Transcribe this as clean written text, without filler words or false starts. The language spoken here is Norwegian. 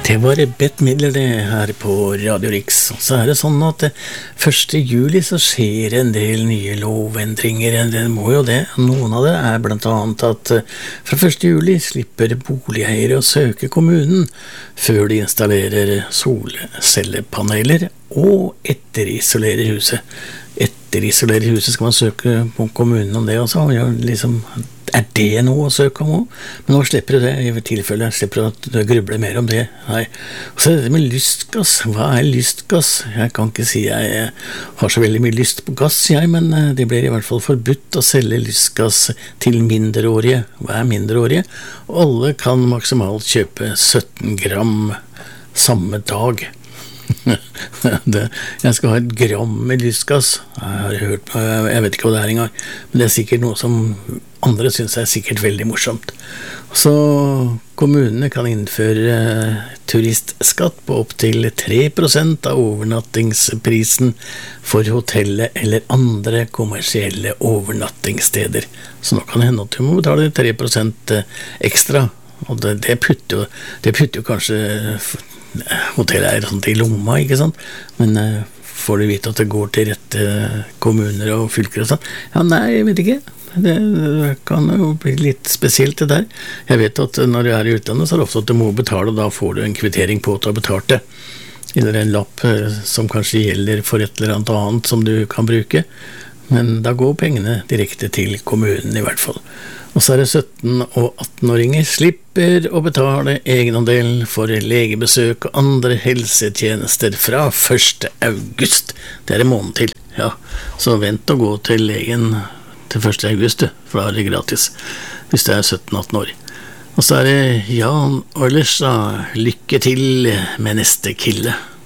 Det var Bette Midler det her på Radio Riks. Så det sånn at 1. juli så skjer en del nye lovendringer. Det må jo det. Noen av det blant annet at fra 1. juli slipper boligeiere å søke kommunen før de installerer solcellepaneler og etterisolerer huset. Etterisolerer huset skal man søke på kommunen om det også. Ja, liksom, det noe å søke om også? Men nå slipper du det, i tilfelle jeg slipper at du grubler mer om det. Nei. Og så det med lystgass. Hva lystgass? Jeg kan ikke si jeg har så veldig mye lyst på gass, men det blir i hvert fall forbudt å selge lystgass til mindreårige. Hva mindreårige? Og alle kan maksimalt kjøpe 17 gram samme dag. Jeg skal ha 1 gram med lystgass. Jeg vet ikke hva det engang, men det sikkert noe som andre synes sikkert veldig morsomt. Så kommunene kan innføre turistskatt på opp til 3% av overnattingsprisen for hotellet eller andre kommersielle overnattingssteder. Så nå kan det hende at du må betale 3% ekstra, og det putter jo kanskje hotellet sånn til lomma, ikke sant? Men får du vite at det går til rette kommuner og fylker og sånn? Ja, nei, jeg vet ikke. Det kan jo bli litt spesielt det der. Jeg vet at når du i utlandet så det ofte at du må betale, og da får du en kvittering på at du har betalt det. Eller en lapp som kanskje gjelder for et eller annet som du kan bruke. Men da går pengene direkte til kommunen i hvert fall. Og så det 17- og 18-åringer slipper å betale egenandel for legebesøk og andre helsetjenester fra 1. august. Det en måned til. Ja, så vent å gå til legen til 1. august, for da det gratis, hvis det 17-18 år. Og så det Jan Oilers, lykke til med neste kille.